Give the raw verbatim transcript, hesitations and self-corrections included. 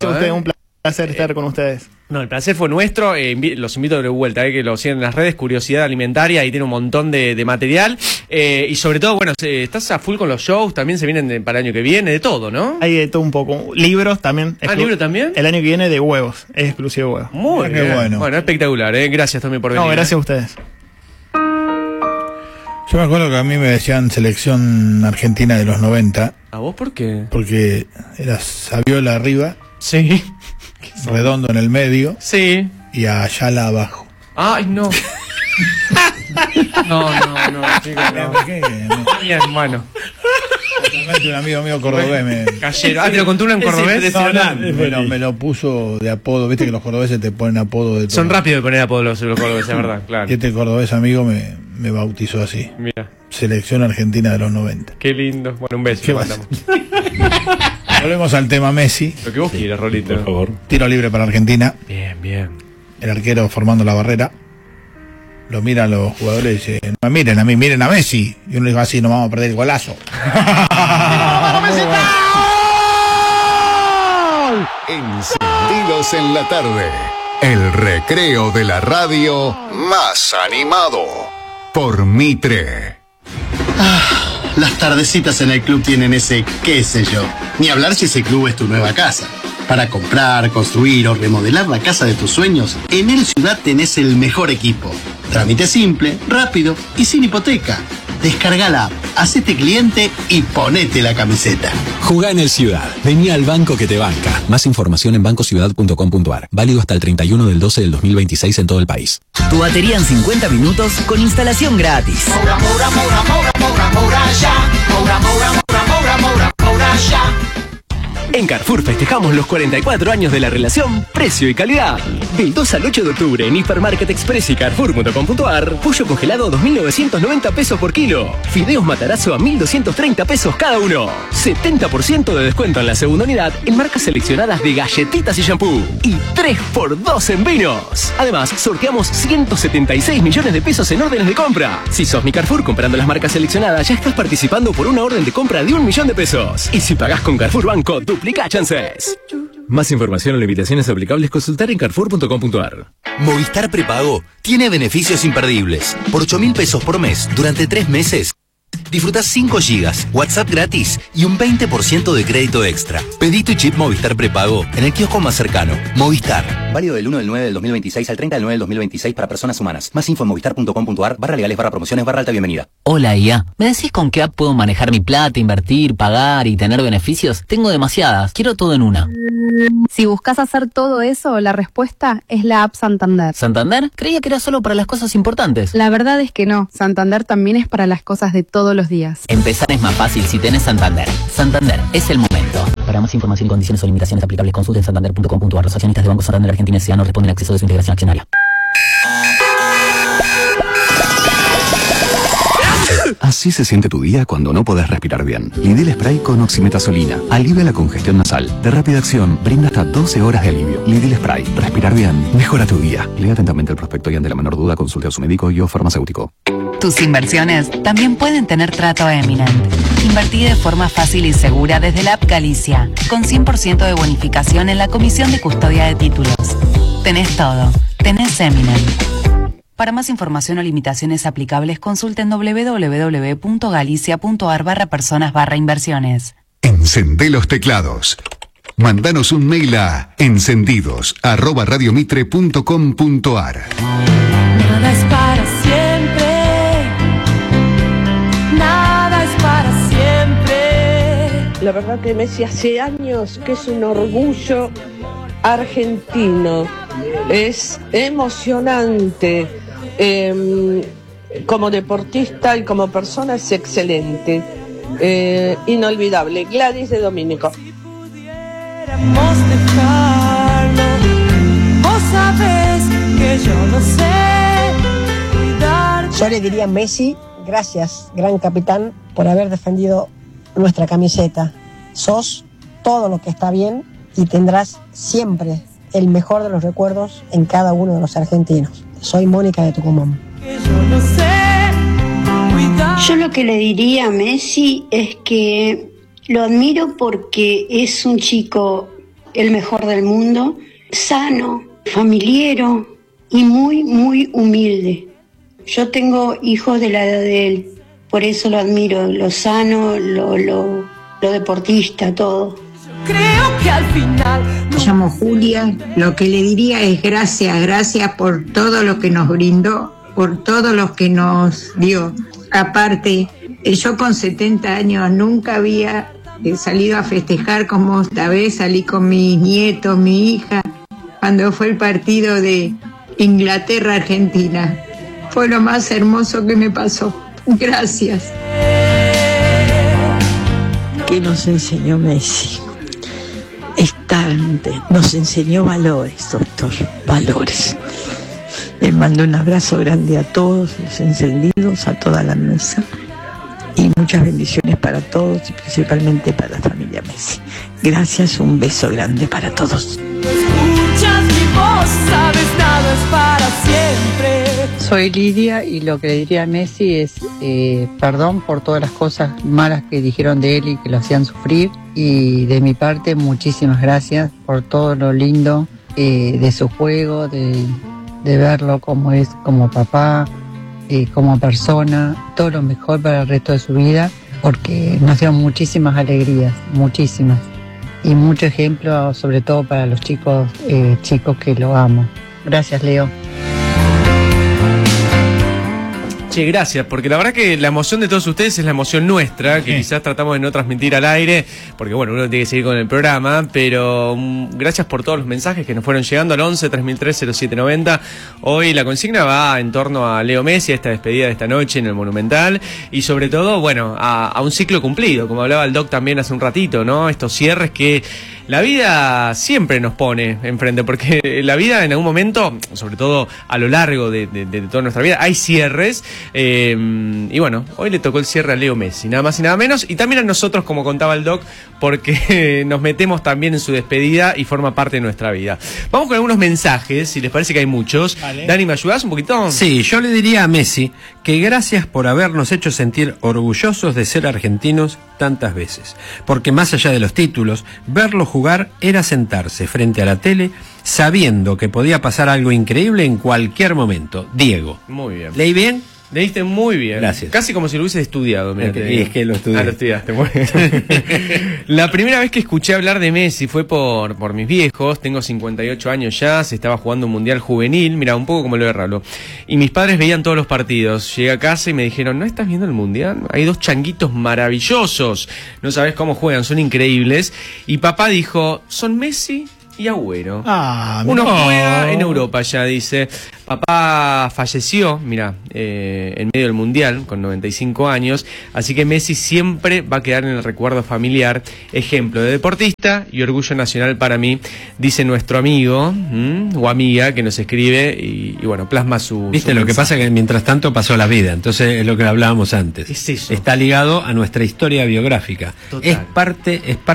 a ustedes, ¿eh? un placer estar eh, con ustedes. No, el placer fue nuestro. Eh, invi- los invito de vuelta, eh, que lo sigan en las redes, Curiosidad Alimentaria, ahí tiene un montón de, de material. Eh, y sobre todo, bueno, se, estás a full con los shows, también se vienen de, para el año que viene, de todo, ¿no? Hay de todo un poco. Libros también. Ah, ¿libros también? El año que viene de huevos, es exclusivo de huevos. Muy ah, bien. Qué bueno. Bueno, espectacular, ¿eh? Gracias también por venir. No, gracias ¿eh? a ustedes. Yo me acuerdo que a mí me decían selección argentina de los noventa. ¿A vos por qué? Porque era Saviola arriba. Sí. Redondo en el medio. Sí. Y a Ayala abajo. Ay, no. no, no, no, chicos, no. ¿Por qué? No. Bien, bueno. Un amigo mío cordobés me... Cayero. Ah, ¿te lo contó uno en cordobés? No, no, me, lo, me lo puso de apodo. Viste que los cordobeses te ponen apodo de todo. Son rápidos de poner apodo los, los cordobeses, es verdad, claro. Y este cordobés amigo me, me bautizó así. Mira. Selección argentina de los noventa. Qué lindo. Bueno, un beso. ¿Qué mandamos? Volvemos al tema Messi. Lo que vos quieras, Rolito. Por favor. Tiro libre para Argentina. Bien, bien. El arquero formando la barrera. Lo miran los jugadores y dicen, no miren a mí, miren a Messi. Y uno dijo así, no vamos a perder el golazo. Encendidos en la tarde. El recreo de la radio más animado. Por Mitre. Ah, las tardecitas en el club tienen ese qué sé yo. Ni hablar si ese club es tu nueva casa. Para comprar, construir o remodelar la casa de tus sueños, en El Ciudad tenés el mejor equipo. Trámite simple, rápido y sin hipoteca. Descarga la app, hacete cliente y ponete la camiseta. Jugá en El Ciudad. Vení al banco que te banca. Más información en banco ciudad punto com punto a r. Válido hasta el treinta y uno del doce del dos mil veintiséis en todo el país. Tu batería en cincuenta minutos con instalación gratis. Moura, Moura, Moura, Moura, Moura, Moura, ya. Moura, Moura, Moura, Moura, Moura, Moura, ya. En Carrefour festejamos los cuarenta y cuatro años de la relación precio y calidad. Del dos al ocho de octubre en Hipermarket Express y Carrefour punto com punto a r, pollo congelado a dos mil novecientos noventa pesos por kilo. Fideos Matarazzo a mil doscientos treinta pesos cada uno. setenta por ciento de descuento en la segunda unidad en marcas seleccionadas de galletitas y shampoo. Y tres por dos en vinos. Además, sorteamos ciento setenta y seis millones de pesos en órdenes de compra. Si sos mi Carrefour comprando las marcas seleccionadas, ya estás participando por una orden de compra de un millón de pesos. Y si pagás con Carrefour Banco, duplica chances. Más información o limitaciones aplicables, consultar en carrefour punto com punto a r. Movistar Prepago tiene beneficios imperdibles. Por ocho mil pesos por mes, durante tres meses, disfrutás cinco gigas, WhatsApp gratis y un veinte por ciento de crédito extra. Pedí tu chip Movistar Prepago en el kiosco más cercano. Movistar. Válido del uno del nueve del dos mil veintiséis al treinta del nueve del dos mil veintiséis para personas humanas. Más info en movistar punto com punto a r, barra legales, barra promociones, barra alta bienvenida. Hola I A, ¿me decís con qué app puedo manejar mi plata, invertir, pagar y tener beneficios? Tengo demasiadas, quiero todo en una. Si buscas hacer todo eso, la respuesta es la app Santander. ¿Santander? Creía que era solo para las cosas importantes. La verdad es que no, Santander también es para las cosas de todos los días. Empezar es más fácil si tenés Santander. Santander, es el momento. Para más información y condiciones o limitaciones aplicables, consulten santander punto com punto a r. Los accionistas de Banco Santander Argentina S A no responden al acceso de su integración accionaria. Así se siente tu día cuando no podés respirar bien. Lidl Spray con oximetazolina alivia la congestión nasal. De rápida acción, brinda hasta doce horas de alivio. Lidl Spray. Respirar bien mejora tu día. Lea atentamente el prospecto y ante la menor duda consulte a su médico y o farmacéutico. Tus inversiones también pueden tener trato Eminent. Invertí de forma fácil y segura desde la app Galicia, con cien por ciento de bonificación en la comisión de custodia de títulos. Tenés todo. Tenés Eminent. Para más información o limitaciones aplicables, consulten doble u doble u doble u punto galicia punto a r barra personas barra inversiones. Encendé los teclados. Mándanos un mail a encendidos arroba radiomitre punto com punto a r. Nada es para siempre. Nada es para siempre. La verdad que Messi hace años que es un orgullo argentino. Es emocionante. Eh, como deportista y como persona es excelente. Eh, inolvidable. Gladys de Domínico. Vos sabés que yo no sé cuidar. Yo le diría a Messi, gracias, gran capitán, por haber defendido nuestra camiseta. Sos todo lo que está bien y tendrás siempre el mejor de los recuerdos en cada uno de los argentinos. Soy Mónica de Tucumán. Yo lo que le diría a Messi es que lo admiro porque es un chico el mejor del mundo, sano, familiero y muy, muy humilde. Yo tengo hijos de la edad de él, por eso lo admiro, lo sano, lo, lo, lo deportista, todo. Creo que al final... Me llamo Julia, lo que le diría es gracias, gracias por todo lo que nos brindó, por todo lo que nos dio. Aparte, yo con setenta años nunca había salido a festejar como esta vez, salí con mis nietos, mi hija, cuando fue el partido de Inglaterra-Argentina. Fue lo más hermoso que me pasó. Gracias. ¿Qué nos enseñó Messi? Estante, nos enseñó valores, doctor, valores. Les mando un abrazo grande a todos los encendidos, a toda la mesa, y muchas bendiciones para todos y principalmente para la familia Messi. Gracias, un beso grande para todos. Escuchas mi voz, sabes, nada es para siempre. Soy Lidia y lo que le diría a Messi es eh, perdón por todas las cosas malas que dijeron de él y que lo hacían sufrir, y de mi parte muchísimas gracias por todo lo lindo eh, de su juego, de, de verlo como es como papá, eh, como persona, todo lo mejor para el resto de su vida, porque nos dio muchísimas alegrías, muchísimas, y mucho ejemplo sobre todo para los chicos eh, chicos que lo amo. Gracias, Leo. Che, gracias, porque la verdad que la emoción de todos ustedes es la emoción nuestra, que sí. Quizás tratamos de no transmitir al aire, porque bueno, uno tiene que seguir con el programa, pero um, gracias por todos los mensajes que nos fueron llegando al once, tres mil tres, cero siete noventa. Hoy la consigna va en torno a Leo Messi, a esta despedida de esta noche en el Monumental, y sobre todo, bueno, a, a un ciclo cumplido, como hablaba el Doc también hace un ratito, ¿no? Estos cierres que la vida siempre nos pone enfrente, porque la vida en algún momento, sobre todo a lo largo de, de, de toda nuestra vida, hay cierres. Eh, y bueno, hoy le tocó el cierre a Leo Messi, nada más y nada menos, y también a nosotros, como contaba el Doc, porque nos metemos también en su despedida y forma parte de nuestra vida. Vamos con algunos mensajes, si les parece que hay muchos. Vale. Dani, ¿me ayudás un poquito? Sí, yo le diría a Messi que gracias por habernos hecho sentir orgullosos de ser argentinos tantas veces, porque más allá de los títulos, verlo jugar era sentarse frente a la tele sabiendo que podía pasar algo increíble en cualquier momento. Diego. Muy bien. ¿Leí bien? Leíste muy bien. Gracias. Casi como si lo hubieses estudiado. Mira, okay, y es que lo estudié. Ah, lo estudiaste. Muy bien. La primera vez que escuché hablar de Messi fue por, por mis viejos. Tengo cincuenta y ocho años ya. Se estaba jugando un mundial juvenil. Mira, un poco como lo de Ralo. Y mis padres veían todos los partidos. Llegué a casa y me dijeron, ¿no estás viendo el mundial? Hay dos changuitos maravillosos. No sabes cómo juegan, son increíbles. Y papá dijo, son Messi y Agüero. Ah, Uno no. juega en Europa, ya dice. Papá falleció, mira, eh, en medio del Mundial, con noventa y cinco años, así que Messi siempre va a quedar en el recuerdo familiar, ejemplo de deportista y orgullo nacional para mí, dice nuestro amigo ¿m? o amiga que nos escribe y, y bueno, plasma su... Viste, su lo mensaje. que pasa es que mientras tanto pasó la vida, entonces es lo que hablábamos antes. Es eso. Está ligado a nuestra historia biográfica. Total. Es parte, es parte